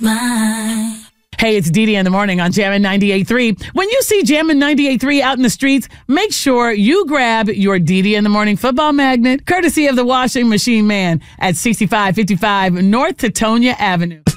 mine. Hey, it's Dee Dee in the morning on Jammin' 98.3. When you see Jammin' 98.3 out in the streets, make sure you grab your Dee Dee in the morning football magnet, courtesy of the washing machine man at 6555 North Teutonia Avenue.